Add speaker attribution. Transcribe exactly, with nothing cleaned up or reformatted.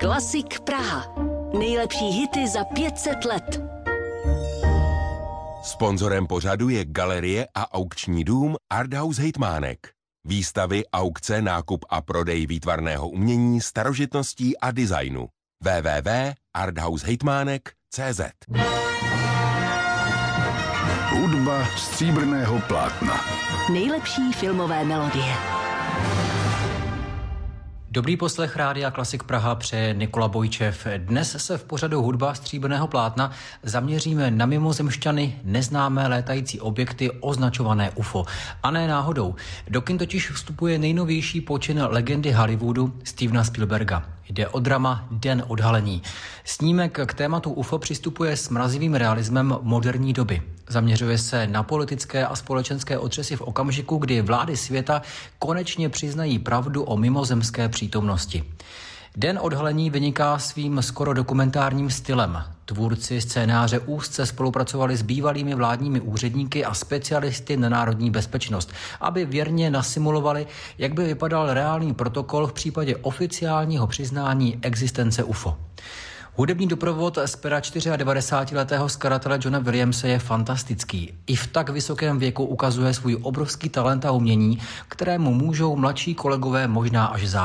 Speaker 1: Klasik Praha. Nejlepší hity za pět set let.
Speaker 2: Sponzorem pořadu je galerie a aukční dům Arthouse Hejtmánek. Výstavy, aukce, nákup a prodej výtvarného umění, starožitností a designu. w w w tečka arthouse hejtmánek tečka cé zet.
Speaker 3: Hudba stříbrného plátna.
Speaker 1: Nejlepší filmové melodie.
Speaker 4: Dobrý poslech Rádia Klasik Praha přeje Nikola Bojčev. Dnes se v pořadu Hudba stříbrného plátna zaměříme na mimozemšťany, neznámé létající objekty označované U F O. A ne náhodou. Do kin totiž vstupuje nejnovější počin legendy Hollywoodu Stevena Spielberga. Jde o drama Den odhalení. Snímek k tématu U F O přistupuje s mrazivým realismem moderní doby. Zaměřuje se na politické a společenské otřesy v okamžiku, kdy vlády světa konečně přiznají pravdu o mimozemské přítomnosti. Den odhalení vyniká svým skoro dokumentárním stylem. Tvůrci scénáře úzce spolupracovali s bývalými vládními úředníky a specialisty na národní bezpečnost, aby věrně nasimulovali, jak by vypadal reálný protokol v případě oficiálního přiznání existence U F O. Hudební doprovod z pera devadesátčtyřletého skladatele Johna Williamse je fantastický. I v tak vysokém věku ukazuje svůj obrovský talent a umění, kterému můžou mladší kolegové možná až závidět.